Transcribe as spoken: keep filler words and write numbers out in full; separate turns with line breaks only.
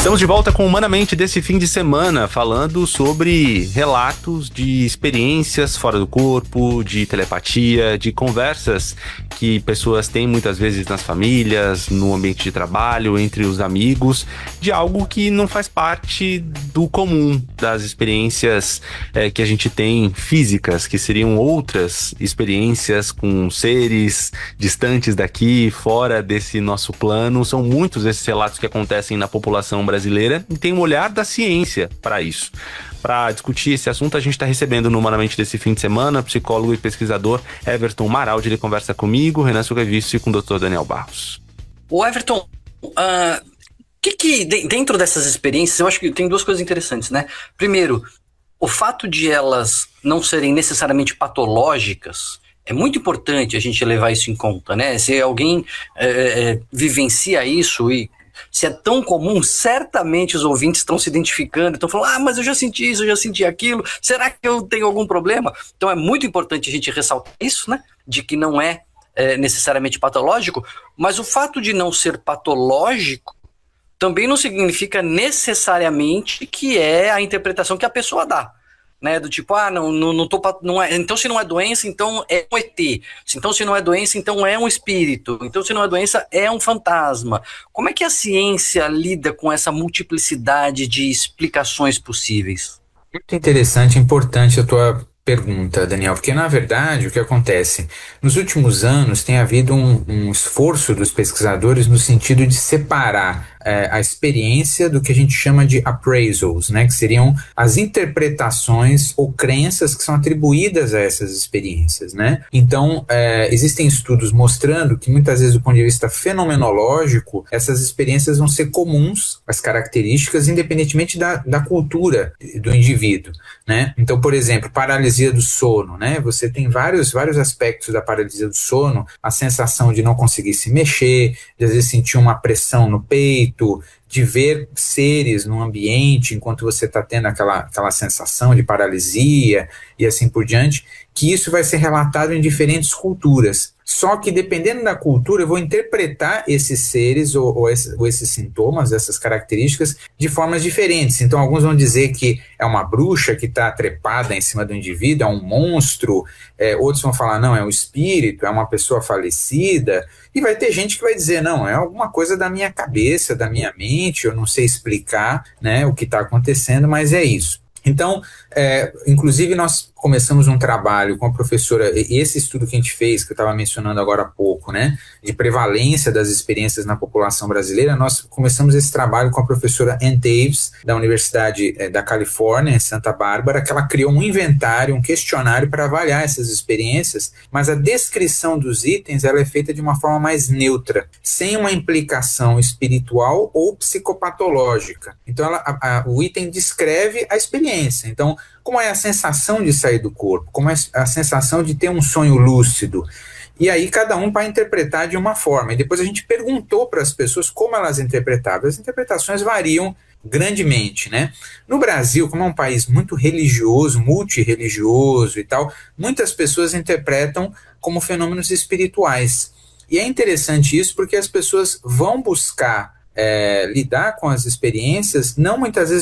Estamos de volta com Humanamente desse fim de semana, falando sobre relatos de experiências fora do corpo, de telepatia, de conversas que pessoas têm muitas vezes nas famílias, no ambiente de trabalho, entre os amigos, de algo que não faz parte do comum das experiências é, que a gente tem físicas, que seriam outras experiências com seres distantes daqui, fora desse nosso plano. São muitos esses relatos que acontecem na população brasileira e tem um olhar da ciência para isso. Para discutir esse assunto, a gente está recebendo no Humanamente desse fim de semana, psicólogo e pesquisador Everton Maraldi. Ele conversa comigo, Renan Sugavisto e com o doutor Daniel Barros.
O Everton, uh, que que dentro dessas experiências, eu acho que tem duas coisas interessantes, né? Primeiro, o fato de elas não serem necessariamente patológicas, é muito importante a gente levar isso em conta, né? Se alguém é, é, vivencia isso e se é tão comum, certamente os ouvintes estão se identificando, estão falando, ah, mas eu já senti isso, eu já senti aquilo, será que eu tenho algum problema? Então é muito importante a gente ressaltar isso, né? De que não é, é necessariamente patológico, mas o fato de não ser patológico também não significa necessariamente que é a interpretação que a pessoa dá. Né, do tipo, ah, não, não, não tô, não é, então se não é doença, então é um E T, então se não é doença, então é um espírito, então se não é doença, é um fantasma. Como é que a ciência lida com essa multiplicidade de explicações possíveis?
Muito interessante e importante a tua pergunta, Daniel, porque na verdade o que acontece? Nos últimos anos tem havido um, um esforço dos pesquisadores no sentido de separar é, a experiência do que a gente chama de appraisals, né, que seriam as interpretações ou crenças que são atribuídas a essas experiências, né? Então, é, existem estudos mostrando que muitas vezes do ponto de vista fenomenológico, essas experiências vão ser comuns, as características, independentemente da, da cultura do indivíduo, né? Então, por exemplo, paralisia do sono, né? Você tem vários, vários aspectos da paralisia do sono, a sensação de não conseguir se mexer, de às vezes sentir uma pressão no peito, de ver seres no ambiente enquanto você está tendo aquela, aquela sensação de paralisia e assim por diante, que isso vai ser relatado em diferentes culturas. Só que dependendo da cultura, eu vou interpretar esses seres ou, ou, esses, ou esses sintomas, essas características, de formas diferentes. Então, alguns vão dizer que é uma bruxa que está trepada em cima do indivíduo, é um monstro. É, outros vão falar, não, é um espírito, é uma pessoa falecida. E vai ter gente que vai dizer, não, é alguma coisa da minha cabeça, da minha mente, eu não sei explicar, né, o que está acontecendo, mas é isso. Então, é, inclusive nós começamos um trabalho com a professora, esse estudo que a gente fez, que eu estava mencionando agora há pouco, né, de prevalência das experiências na população brasileira, nós começamos esse trabalho com a professora Ann Davis, da Universidade é, da Califórnia, em Santa Bárbara, que ela criou um inventário, um questionário para avaliar essas experiências, mas a descrição dos itens ela é feita de uma forma mais neutra, sem uma implicação espiritual ou psicopatológica. Então, ela, a, a, o item descreve a experiência. Então, como é a sensação de sair do corpo, como é a sensação de ter um sonho lúcido. E aí cada um vai interpretar de uma forma. E depois a gente perguntou para as pessoas como elas interpretavam. As interpretações variam grandemente, né? No Brasil, como é um país muito religioso, multirreligioso e tal, muitas pessoas interpretam como fenômenos espirituais. E é interessante isso porque as pessoas vão buscar é, lidar com as experiências, não muitas vezes